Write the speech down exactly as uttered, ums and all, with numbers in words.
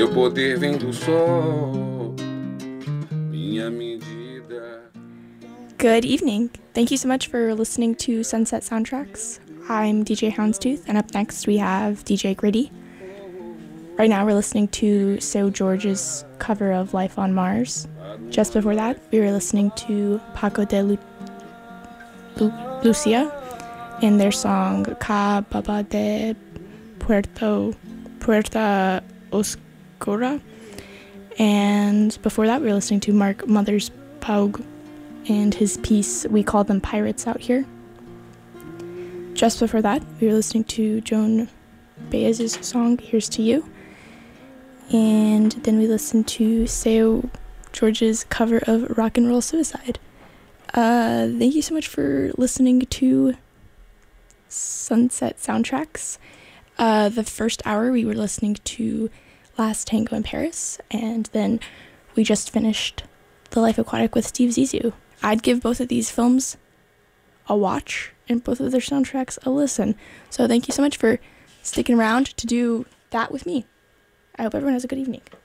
Meu poder vem do sol, minha medida. Good evening. Thank you so much for listening to Sunset Soundtracks. I'm D J Houndstooth, and up next we have D J Gritty. Right now we're listening to Seu George's cover of Life on Mars. Just before that, we were listening to Paco de Lu- Lu- Lucia in their song Ca Baba de Puerto Puerta Oscura. And before that, we were listening to Mark Mothers Paug and his piece We Call Them Pirates Out Here. Just before that, we were listening to Joan Baez's song Here's to You. And then we listened to Seu George's cover of Rock and Roll Suicide. Uh, thank you so much for listening to Sunset Soundtracks. Uh, the first hour we were listening to Last Tango in Paris, and then we just finished The Life Aquatic with Steve Zissou. I'd give both of these films a watch and both of their soundtracks a listen. So thank you so much for sticking around to do that with me. I hope everyone has a good evening.